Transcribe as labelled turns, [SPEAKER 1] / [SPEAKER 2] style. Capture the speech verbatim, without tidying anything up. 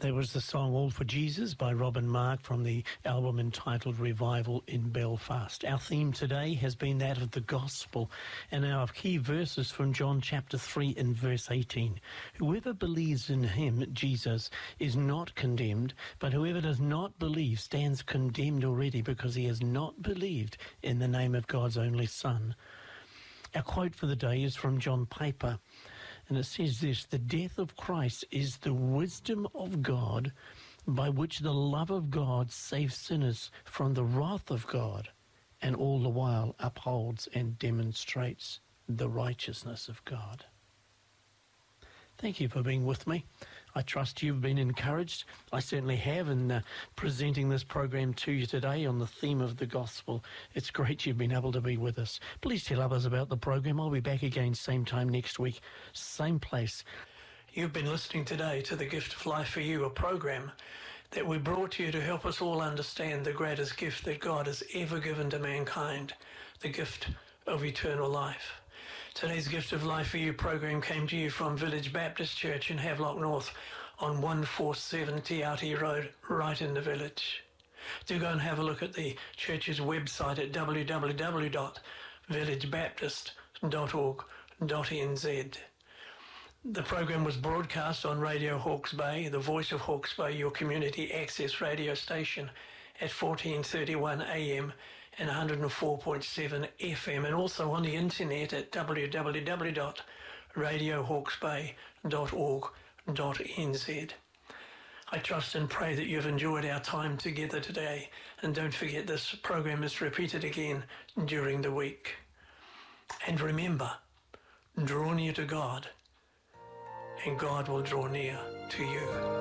[SPEAKER 1] There was the song All for Jesus by Robin Mark from the album entitled Revival in Belfast. Our theme today has been that of the gospel, and our key verses from John chapter three and verse eighteen. Whoever believes in him, Jesus, is not condemned, but whoever does not believe stands condemned already because he has not believed in the name of God's only Son. Our quote for the day is from John Piper, and it says this: the death of Christ is the wisdom of God by which the love of God saves sinners from the wrath of God, and all the while upholds and demonstrates the righteousness of God. Thank you for being with me. I trust you've been encouraged. I certainly have in uh, presenting this program to you today on the theme of the gospel. It's great you've been able to be with us. Please tell others about the program. I'll be back again same time next week, same place. You've been listening today to The Gift of Life for You, a program that we brought to you to help us all understand the greatest gift that God has ever given to mankind, the gift of eternal life. Today's Gift of Life for You program came to you from Village Baptist Church in Havelock North on one four seven Te Ati Road, right in the village. Do go and have a look at the church's website at w w w dot village baptist dot org dot n z. The program was broadcast on Radio Hawke's Bay, the voice of Hawke's Bay, your community access radio station, at fourteen thirty-one a m and one hundred four point seven F M, and also on the internet at w w w dot radio hawke's bay dot org dot n z. I trust and pray that you've enjoyed our time together today, and don't forget this program is repeated again during the week. And remember, draw near to God, and God will draw near to you.